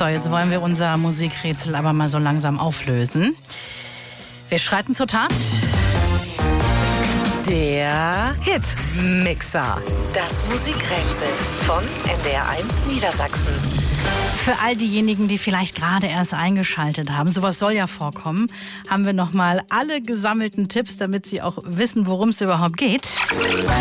So, jetzt wollen wir unser Musikrätsel aber mal so langsam auflösen. Wir schreiten zur Tat. Der Hitmixer. Das Musikrätsel von NDR1 Niedersachsen. Für all diejenigen, die vielleicht gerade erst eingeschaltet haben, sowas soll ja vorkommen, haben wir nochmal alle gesammelten Tipps, damit Sie auch wissen, worum es überhaupt geht.